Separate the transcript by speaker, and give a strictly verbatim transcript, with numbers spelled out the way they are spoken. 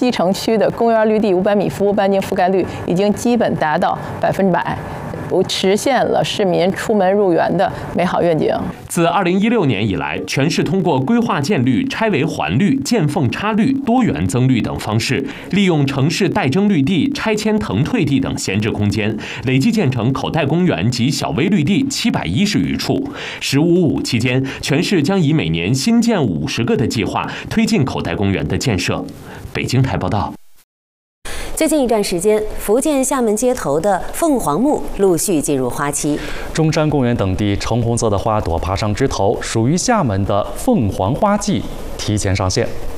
Speaker 1: 西城区的公园绿地五百米服务半径覆盖率已经基本达到百分之百。 实现了市民出门入园的美好愿景。
Speaker 2: 自二零一六年以来，全市通过规划建绿、拆围还绿、见缝插绿、多元增绿等方式，利用城市待征绿地、拆迁腾退地等闲置空间，累计建成口袋公园及小微绿地七百一十余处。“十五五”期间，全市将以每年新建五十个的计划推进口袋公园的建设。北京台报道。
Speaker 3: 最近一段时间，福建厦门街头的凤凰木陆续进入花期。
Speaker 4: 中山公园等地橙红色的花朵爬上枝头，属于厦门的凤凰花季提前上线。